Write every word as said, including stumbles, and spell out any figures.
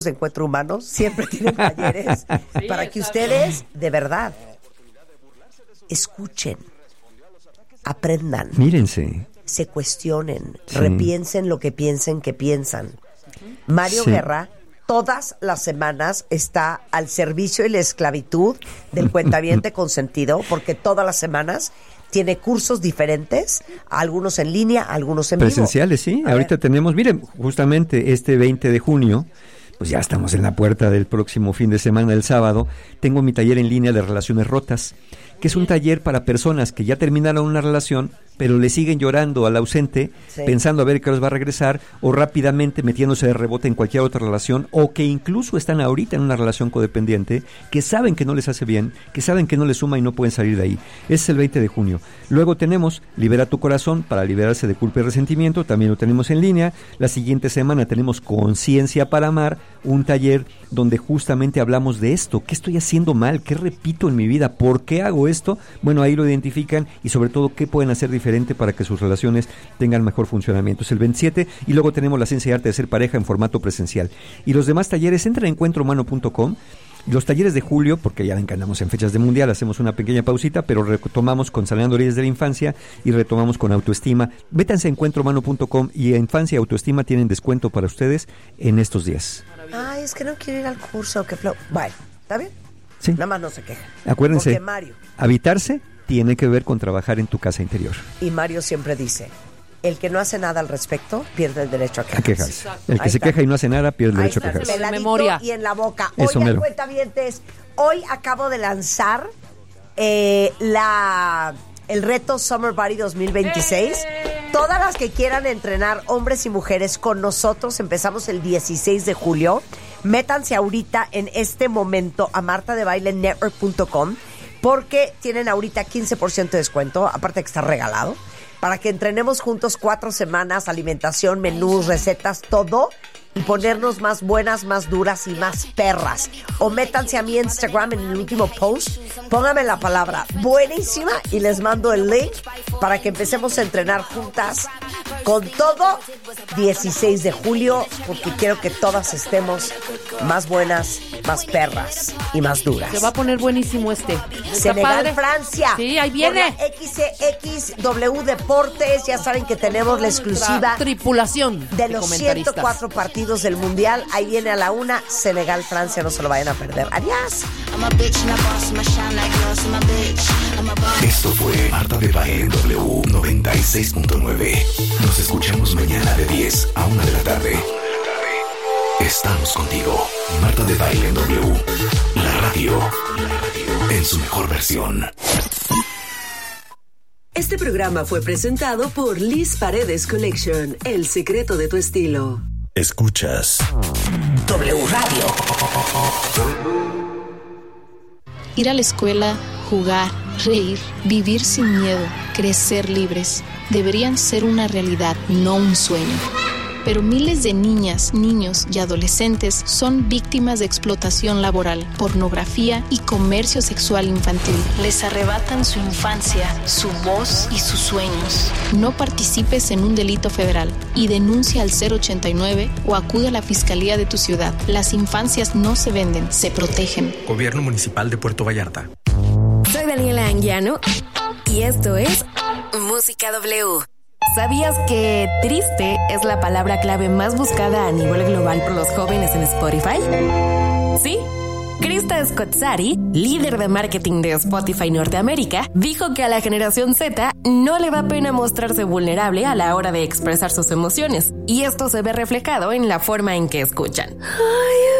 de Encuentro Humano siempre tienen talleres sí, para que ustedes, de verdad, escuchen, aprendan, mírense, se cuestionen, sí. repiensen lo que piensen que piensan. Mario sí. Guerra todas las semanas está al servicio y la esclavitud del cuentaviente consentido, porque todas las semanas tiene cursos diferentes, algunos en línea, algunos en vivo. Presenciales, sí. A Ahorita ver. tenemos, miren, justamente este veinte de junio, pues ya estamos en la puerta del próximo fin de semana, el sábado, tengo mi taller en línea de relaciones rotas, que es un taller para personas que ya terminaron una relación, pero le siguen llorando al ausente, sí. pensando a ver qué los va a regresar, o rápidamente metiéndose de rebote en cualquier otra relación, o que incluso están ahorita en una relación codependiente, que saben que no les hace bien, que saben que no les suma y no pueden salir de ahí. Ese es el veinte de junio. Luego tenemos Libera tu Corazón para liberarse de culpa y resentimiento, también lo tenemos en línea. La siguiente semana tenemos Conciencia para Amar, un taller donde justamente hablamos de esto. ¿Qué estoy haciendo mal? ¿Qué repito en mi vida? ¿Por qué hago esto? Bueno, ahí lo identifican y sobre todo qué pueden hacer diferente para que sus relaciones tengan mejor funcionamiento. Es el veintisiete y luego tenemos la ciencia y arte de ser pareja en formato presencial. Y los demás talleres, entren a encuentro humano punto com. Los talleres de julio, porque ya ven que andamos en fechas de mundial, hacemos una pequeña pausita, pero retomamos con Sanando Heridas de la Infancia y retomamos con autoestima. Vétanse a encuentro humano punto com y Infancia y Autoestima tienen descuento para ustedes en estos días. Ay, es que no quiero ir al curso, que flow. Bueno, ¿está bien? Sí. Nada más no se queja. Acuérdense, porque Mario, habitarse tiene que ver con trabajar en tu casa interior. Y Mario siempre dice, el que no hace nada al respecto pierde el derecho a quejarse. A quejarse. El que Ahí se está. queja y no hace nada pierde el Ahí derecho está, a quejarse. Peladito memoria. Y en la boca. Oigan, cuentavientes, hoy acabo de lanzar eh, la el reto Summer Body dos mil veintiséis. ¡Eh! Todas las que quieran entrenar, hombres y mujeres, con nosotros, empezamos el dieciséis de julio. Métanse ahorita en este momento a marta de baile network punto com porque tienen ahorita quince por ciento de descuento, aparte que está regalado, para que entrenemos juntos cuatro semanas, alimentación, menús, recetas, todo, y ponernos más buenas, más duras y más perras. O métanse a mi Instagram en el último post, pónganme la palabra buenísima y les mando el link para que empecemos a entrenar juntas con todo dieciséis de julio, porque quiero que todas estemos más buenas, más perras y más duras. Se va a poner buenísimo este. Senegal, Francia. Sí, ahí viene. X X W Deportes, ya saben que tenemos la exclusiva tripulación de los ciento cuatro partidos del Mundial. Ahí viene a la una, Senegal, Francia, no se lo vayan a perder. Adiós. Esto fue Marta de Baile en W noventa y seis punto nueve. Nos escuchamos mañana de diez a una de la tarde. Estamos contigo. Marta de Baile en W. La radio. En su mejor versión. Este programa fue presentado por Liz Paredes Collection. El secreto de tu estilo. Escuchas W Radio. Ir a la escuela, jugar, reír, vivir sin miedo, crecer libres, deberían ser una realidad, no un sueño. Pero miles de niñas, niños y adolescentes son víctimas de explotación laboral, pornografía y comercio sexual infantil. Les arrebatan su infancia, su voz y sus sueños. No participes en un delito federal y denuncia al cero ochenta y nueve o acude a la fiscalía de tu ciudad. Las infancias no se venden, se protegen. Gobierno Municipal de Puerto Vallarta. Soy Daniela Anguiano y esto es Música W. ¿Sabías que triste es la palabra clave más buscada a nivel global por los jóvenes en Spotify? ¿Sí? Krista Scott-Sari, líder de marketing de Spotify Norteamérica, dijo que a la generación Z no le da pena mostrarse vulnerable a la hora de expresar sus emociones, y esto se ve reflejado en la forma en que escuchan. Ay,